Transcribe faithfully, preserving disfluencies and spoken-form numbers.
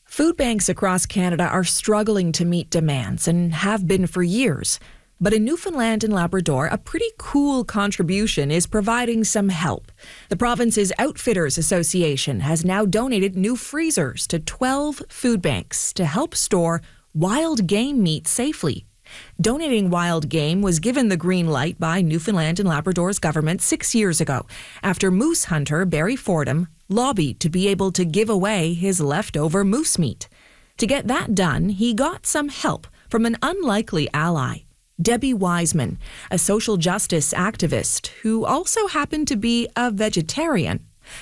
Food banks across Canada are struggling to meet demands and have been for years. But in Newfoundland and Labrador, a pretty cool contribution is providing some help. The province's Outfitters Association has now donated new freezers to twelve food banks to help store wild game meat safely. Donating wild game was given the green light by Newfoundland and Labrador's government six years ago after moose hunter Barry Fordham lobbied to be able to give away his leftover moose meat. To get that done, he got some help from an unlikely ally, Debbie Wiseman, a social justice activist who also happened to be a vegetarian.